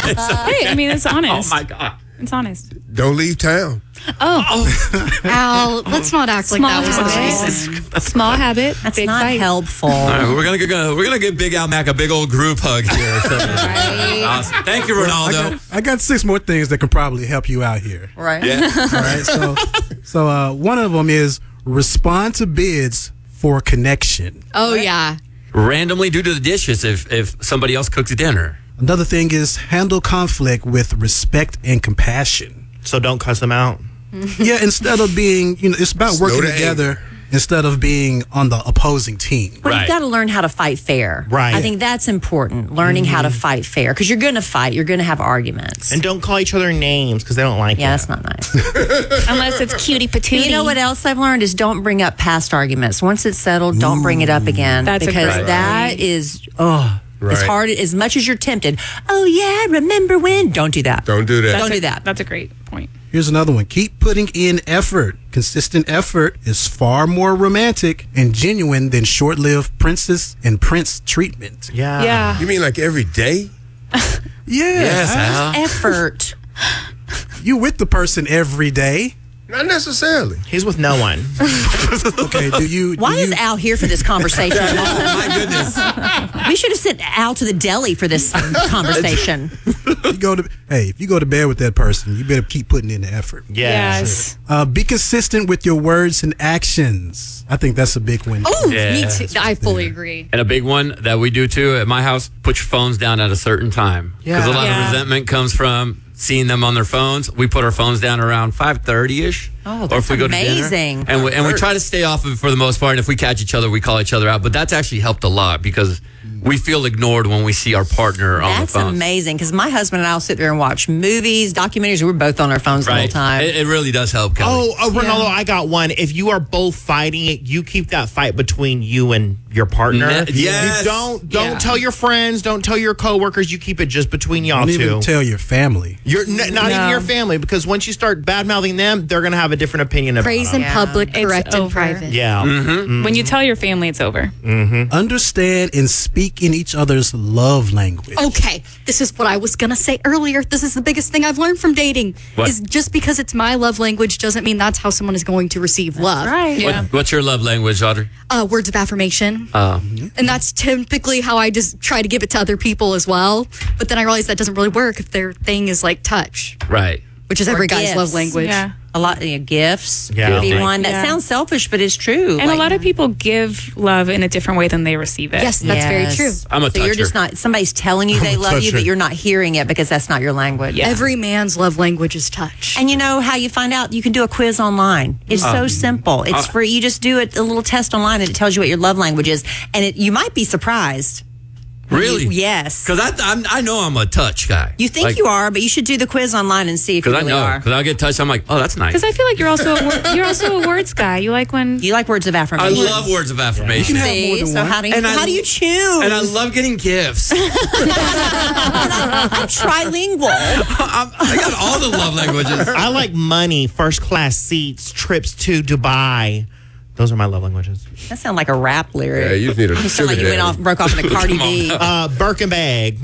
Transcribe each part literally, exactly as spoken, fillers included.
Hey, I mean, it's honest. Oh, my God. It's honest. Don't leave town. Oh, Al, let's not act like Small that was the habit. reason. Small habit. That's big not fight. helpful. All right, we're gonna go, we're gonna give Big Al Mac a big old group hug here. So. Right. Awesome. Thank you, I Ronaldo. got, I got six more things that can probably help you out here. Right. Yeah. All right. So, so uh, one of them is respond to bids for connection. Oh, yeah. Randomly do to the dishes if if somebody else cooks dinner. Another thing is handle conflict with respect and compassion. So don't cuss them out. Yeah, instead of being, you know, it's about Slow working the together instead of being on the opposing team. Well, Right. you've got to learn how to fight fair. Right. I think that's important, learning how to fight fair. Because you're going to fight. You're going to have arguments. And don't call each other names because they don't like yeah, it. that's not nice. Unless it's cutie patootie. You know what else I've learned is don't bring up past arguments. Once it's settled, don't bring it up again. That's a because great that point. is, oh, Right. as hard as much as you're tempted. Oh, yeah, remember when? Don't do that. Don't do that. That's Don't a- do that. That's a great point. Here's another one. Keep putting in effort. Consistent effort is far more romantic and genuine than short-lived princess and prince treatment. Yeah. Yeah. You mean like every day? Yeah. Yes, Al. Effort. You with the person every day. Not necessarily. He's with no one. Okay, do you do Why you, is Al here for this conversation? Oh, my goodness. We should have sent Al to the deli for this conversation. you go to hey, if you go to bed with that person, you better keep putting in the effort. Yeah. Yes. Uh, be consistent with your words and actions. I think that's a big one. Oh, Yeah. me too. I fully agree. And a big one that we do too at my house, put your phones down at a certain time. Because a lot Yeah. of resentment comes from seeing them on their phones. We put our phones down around five thirty-ish. Oh, or that's if we go to amazing. dinner. And we, and we try to stay off of it for the most part. And if we catch each other, we call each other out. But that's actually helped a lot because we feel ignored when we see our partner on That's the phone. amazing because my husband and I will sit there and watch movies, documentaries. We're both on our phones the whole Right. time. It, it really does help, Kelly. Oh, oh, Ronaldo, I got one. If you are both fighting it, you keep that fight between you and your partner. Ne- yes. You don't don't Yeah. tell your friends, don't tell your coworkers. You keep it just between y'all Don't two. even tell your family. You're n- not even No. your family because once you start bad mouthing them, they're gonna have a different opinion about Praise them. in Yeah. public, It's correct in over. private. Yeah. When you tell your family, it's over. Understand and speak in each other's love language. Okay, this is what I was gonna say earlier. This is the biggest thing I've learned from dating. What? Is just because it's my love language doesn't mean that's how someone is going to receive love. Right. What- Yeah. What's your love language, Audrey? Uh, words of affirmation, Uh, and that's typically how I just try to give it to other people as well. But then I realize that doesn't really work if their thing is like touch, right. which is Or every guy's gifts. love language. Yeah. a lot of you know, gifts. Yeah. Would be one. That Yeah. sounds selfish, but it's true. And Like- a lot of people give love in a different way than they receive it. Yes, that's very Yes. true. I'm a So you're toucher. just not, somebody's telling you I'm they a love you, toucher. but you're not hearing it because that's not your language. Yeah. Every man's love language is touch. And you know how you find out? You can do a quiz online. It's Uh, so simple. It's free. You just do it, a little test online, and it tells you what your love language is. And it, you might be surprised. Really? You- yes. Because I, I'm- I know I'm a touch guy. You think Like, you are, but you should do the quiz online and see if you Because I really know. are. Because I'll get touched. I'm like, oh, that's nice. Because I feel like you're also a wor- you're also a words guy. You like when You like words of I affirmation. love words of affirmation. have See? more than So one. how do you, And I- how do you choose? And I love getting gifts. I'm, I'm trilingual. I got all the love languages. I like money, first class seats, trips to Dubai. Those are my love languages. That sounds like a rap lyric. Yeah, you just need a You sound like you sugar went daddy. off, broke off in a Cardi B. Uh, Birkin bag.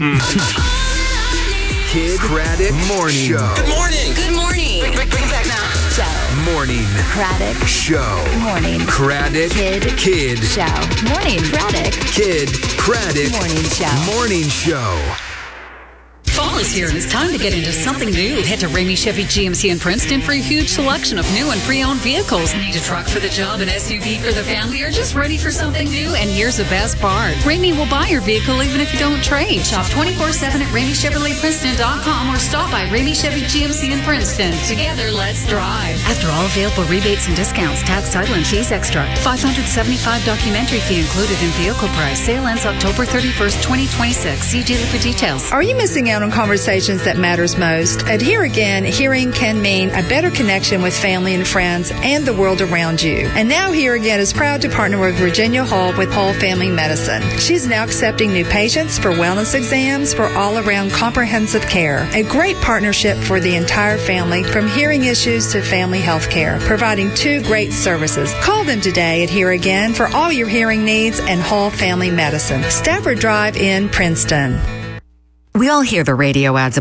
Kid Craddock Morning Show. Good morning. Good morning. Bring, bring, bring it back now. Show. Morning Craddock. Show. Morning. Craddock Kid. Kid Show. Morning. Craddock. Kid Craddock Morning Show. Morning Show. Fall is here and it's time to get into something new. Head to Ramey Chevy G M C in Princeton for a huge selection of new and pre-owned vehicles. Need a truck for the job, an S U V for the family, or just ready for something new? And here's the best part. Ramey will buy your vehicle even if you don't trade. Shop twenty-four seven at Ramey Chevrolet Princeton dot com or stop by Ramey Chevy G M C in Princeton. Together, let's drive. After all available rebates and discounts, tax, title, and fees extra. five hundred seventy-five dollars documentary fee included in vehicle price. Sale ends October thirty-first, twenty twenty-six. See dealer for details. Are you missing out on conversations that matters most? At Here Again, hearing can mean a better connection with family and friends and the world around you. And now Here Again is proud to partner with Virginia Hall with Hall Family Medicine. She's now accepting new patients for wellness exams for all-around comprehensive care. A great partnership for the entire family, from hearing issues to family health care, providing two great services. Call them today at Here Again for all your hearing needs and Hall Family Medicine. Stafford Drive in Princeton. We all hear the radio ads